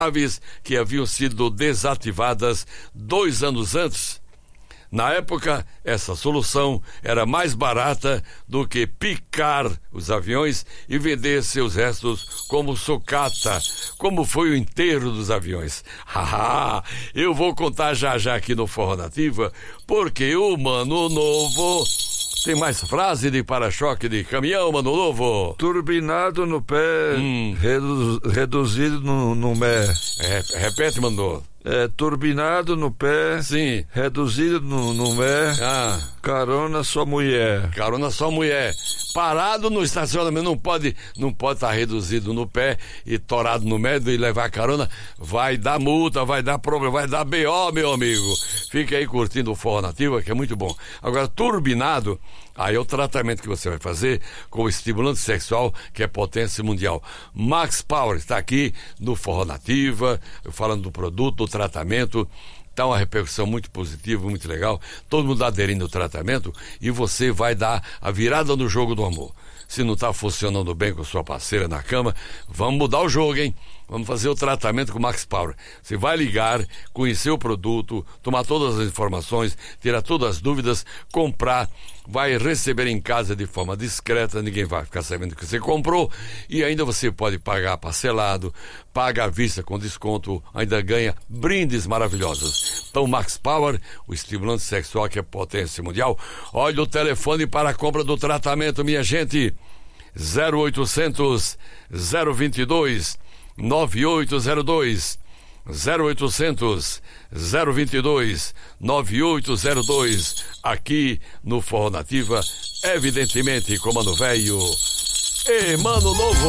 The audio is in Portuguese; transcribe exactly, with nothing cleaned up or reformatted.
aves que haviam sido desativadas dois anos antes. Na época, essa solução era mais barata do que picar os aviões e vender seus restos como sucata, como foi o enterro dos aviões. Haha, eu vou contar já já aqui no Forró Nativa, porque o Mano Novo... Tem mais frase de para-choque de caminhão, Mano Novo? Turbinado no pé, hum. redu- reduzido no, no mé. É, repete, Mano. É, turbinado no pé, sim, reduzido no, no mé, ah. carona só mulher. Carona só mulher. Parado no estacionamento, não pode não pode estar reduzido no pé e torado no meio e levar carona, vai dar multa, vai dar problema, vai dar B O, meu amigo. Fique aí curtindo o Forró Nativa, que é muito bom. Agora, turbinado, aí é o tratamento que você vai fazer com o estimulante sexual, que é potência mundial. Max Power está aqui no Forró Nativa, falando do produto, do tratamento. Está uma repercussão muito positiva, muito legal. Todo mundo aderindo ao tratamento e você vai dar a virada no jogo do amor. Se não está funcionando bem com sua parceira na cama, vamos mudar o jogo, hein? Vamos fazer o tratamento com o Max Power. Você vai ligar, conhecer o produto, tomar todas as informações, tirar todas as dúvidas, comprar, vai receber em casa de forma discreta, ninguém vai ficar sabendo que você comprou, e ainda você pode pagar parcelado, paga à vista com desconto, ainda ganha brindes maravilhosos. Então, Max Power, o estimulante sexual que é potência mundial. Olha o telefone para a compra do tratamento, minha gente. zero oitocentos, zero vinte e dois, nove oito zero dois, zero oitocentos, zero vinte e dois, nove oito zero dois, aqui no Forró Nativa, evidentemente, Comando Velho e Mano Novo.